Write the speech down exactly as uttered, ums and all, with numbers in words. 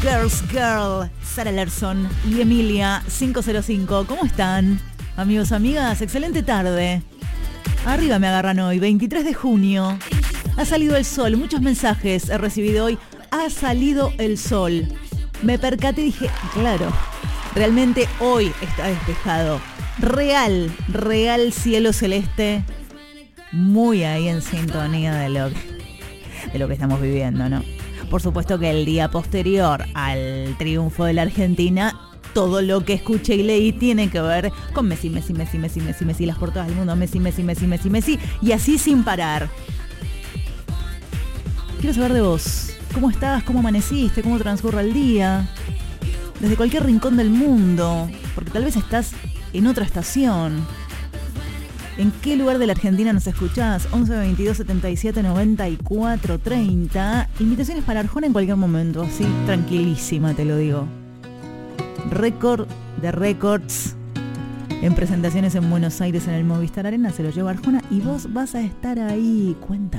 Girls Girl, Sara Larson y Emilia cinco cero cinco. ¿Cómo están, amigos, amigas? Excelente tarde. Arriba me agarran hoy, veintitrés de junio. Ha salido el sol, muchos mensajes he recibido hoy. Ha salido el sol. Me percaté y dije, claro, realmente hoy está despejado. Real, real cielo celeste. Muy ahí en sintonía de lo, de lo que estamos viviendo, ¿no? Por supuesto que el día posterior al triunfo de la Argentina, todo lo que escuché y leí tiene que ver con Messi, Messi, Messi, Messi, Messi, Messi, las portadas del mundo, Messi, Messi, Messi, Messi, Messi, y así sin parar. Quiero saber de vos. ¿Cómo estás? ¿Cómo amaneciste? ¿Cómo transcurre el día? Desde cualquier rincón del mundo, porque tal vez estás en otra estación. ¿En qué lugar de la Argentina nos escuchás? once veintidós setenta y siete noventa y cuatro treinta. Invitaciones para Arjona en cualquier momento, así tranquilísima te lo digo. Récord de récords en presentaciones en Buenos Aires en el Movistar Arena, se lo lleva Arjona y vos vas a estar ahí. Cuenta.